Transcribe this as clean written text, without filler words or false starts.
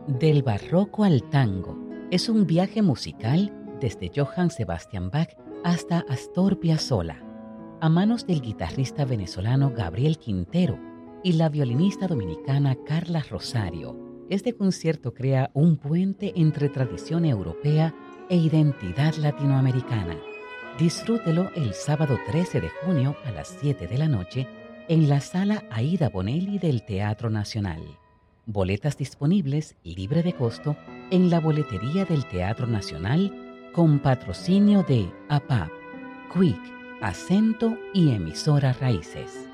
Del barroco al tango es un viaje musical desde Johann Sebastian Bach hasta Astor Piazzolla, a manos del guitarrista venezolano Gabriel Quintero y la violinista dominicana Carla Rosario. Este concierto crea un puente entre tradición europea e identidad latinoamericana. Disfrútelo el sábado 13 de junio a las 7 de la noche en la Sala Aida Bonelli del Teatro Nacional. Boletas disponibles libre de costo en la boletería del Teatro Nacional con patrocinio de APAP, Quick, Acento y Emisora Raíces.